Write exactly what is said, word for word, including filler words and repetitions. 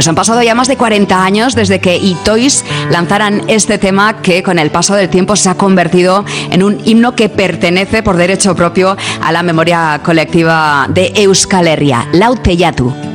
Pues han pasado ya más de cuarenta años desde que Itoiz lanzaran este tema que con el paso del tiempo se ha convertido en un himno que pertenece por derecho propio a la memoria colectiva de Euskal Herria, Lau Teilatu.